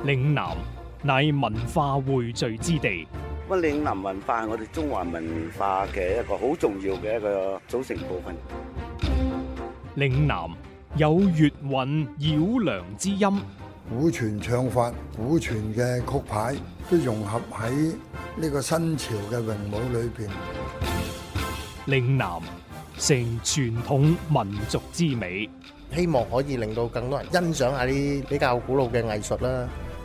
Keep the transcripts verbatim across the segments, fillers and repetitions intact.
嶺南乃文化匯聚之地， 乜嶺南文化係我哋中華文化嘅一個好重要嘅一個組成部分。 嶺南有粵韻繞梁之音， 古傳唱法、古傳嘅曲牌都融合喺呢個新潮嘅詠舞裏邊。 嶺南成傳統民族之美， 希望可以令到更多人欣賞下啲比較古老嘅藝術啦。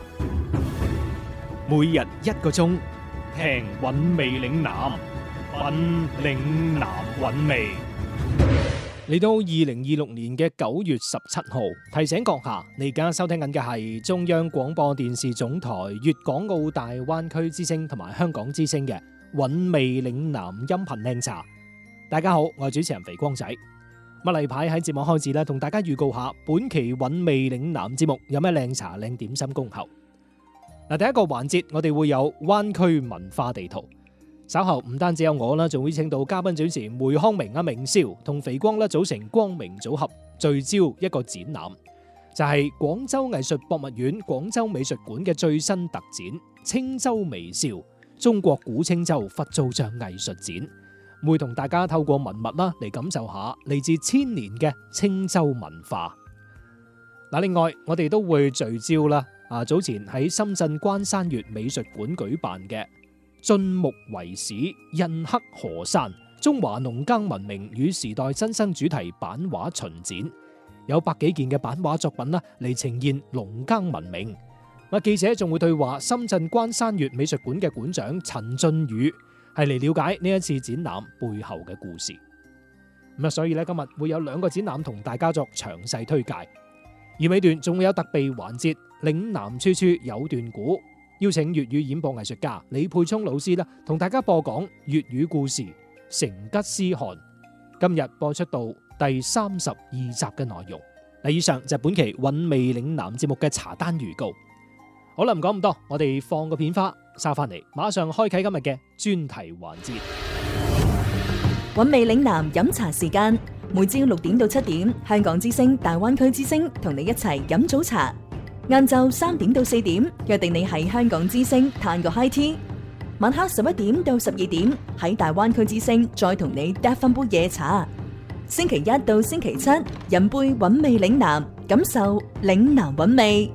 每日一個鐘，聽韻味嶺南，品嶺南韻味。嚟到二零二六年嘅九月十七號，提醒閣下，你而家收聽緊嘅係中央廣播電視總台粵港澳大灣區之聲同埋香港之聲嘅韻味嶺南音頻靚茶。大家好，我係主持人肥光仔。咁例牌喺節目開始咧，同大家預告下本期韻味嶺南節目有咩靚茶靚點心恭候。嗱，第一個環節我哋會有灣區文化地圖。稍後唔單止有我啦，仲會請到嘉賓主持梅康明、阿明少同肥光咧組成光明組合，聚焦一個展覽，就係廣州藝術博物院廣州美術館嘅最新特展——青州微笑中國古青州佛造像藝術展，會同大家透過文物啦嚟感受下嚟自千年嘅青州文化。嗱，另外我哋都會聚焦啦，啊，早前喺深圳關山月美術館舉辦嘅晉木遺史印刻河山中華農耕文明與時代新生主題版畫巡展，有百幾件嘅版畫作品啦嚟呈現農耕文明。咁記者仲會對話深圳關山月美術館嘅館長陳俊宇，係嚟了解呢一次展覽背後嘅故事。咁啊，所以咧今日會有兩個展覽同大家作詳細推介，而尾段仲會有特備環節，嶺南處處有段古。邀請粵語演播藝術家李沛聰老師啦，同大家播講粵語故事《成吉思汗》。今日播出到第三十二集嘅內容。嗱，以上就係本期韻味嶺南節目嘅茶單預告。好啦，唔講咁多，我哋放個片花，收翻嚟，馬上開啟今日嘅專題環節。 韻味嶺南飲茶時間，每朝六點到七點，香港之聲、大灣區之聲同你一齊飲早茶。晏晝三點到四點，約定你喺香港之聲嘆個 high tea。晚黑十一點到十二點，喺大灣區之聲再同你嗒翻杯夜茶。星期一到星期七，飲杯韻味嶺南，感受嶺南韻味。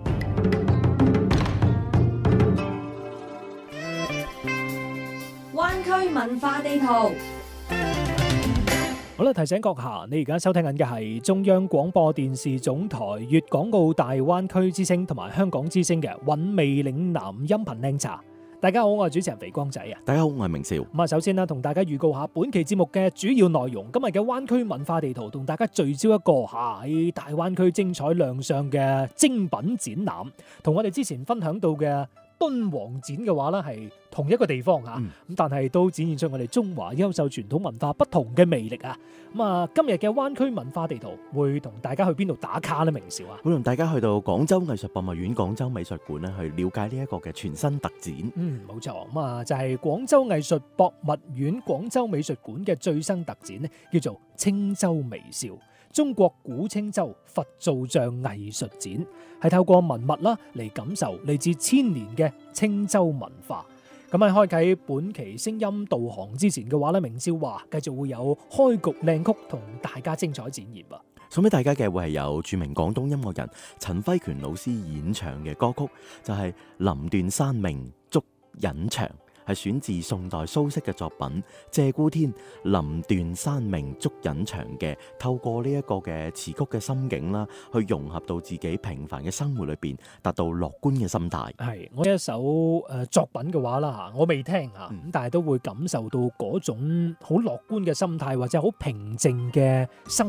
灣區文化地圖。 好啦，提醒閣下，你而家收聽緊嘅係中央廣播電視總台粵港澳大灣區之聲同埋香港之聲嘅韻味嶺南音頻靚茶。大家好，我係主持人肥光仔啊。 大家好，我係明少。 咁啊，首先啦，同大家預告下本期節目嘅主要內容。今日嘅灣區文化地圖同大家聚焦一個喺大灣區精彩亮相嘅精品展覽，同我哋之前分享到嘅敦煌展嘅話咧，係同一個地方啊，咁、嗯、但係都展現出我哋中華優秀傳統文化不同嘅魅力啊！咁啊，今日嘅灣區文化地圖會同大家去邊度打卡呢？明少啊， 會同大家去到廣州藝術博物院廣州美術館咧，去了解呢一個嘅全新特展。 嗯，冇錯，咁啊就係廣州藝術博物院廣州美術館嘅最新特展咧，叫做青州微笑中國古青州佛造像藝術展，係透過文物啦嚟感受嚟自千年嘅青州文化。咁喺開啟本期聲音導航之前嘅話咧，明少話繼續會有開局靚曲同大家精彩展現啊！ 送俾大家嘅會係有著名廣東音樂人陳輝權老師演唱嘅歌曲，就係、是《林斷山明燭隱牆》。係選自宋代蘇軾嘅作品《鷓鴣天》，林斷山明燭隱牆嘅，透過呢一個嘅詞曲嘅心境啦，去融合到自己平凡嘅生活裏邊，達到樂觀嘅心態。 係我一首誒作品嘅話啦吓，我未聽吓，咁、嗯、但係都會感受到嗰種好樂觀嘅心態，或者好平靜嘅生